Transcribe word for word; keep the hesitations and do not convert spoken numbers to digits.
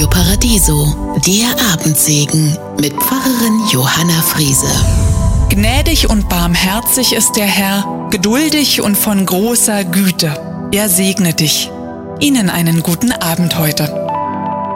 Radio Paradiso, der Abendsegen mit Pfarrerin Johanna Friese. Gnädig und barmherzig ist der Herr, geduldig und von großer Güte. Er segne dich. Ihnen einen guten Abend heute.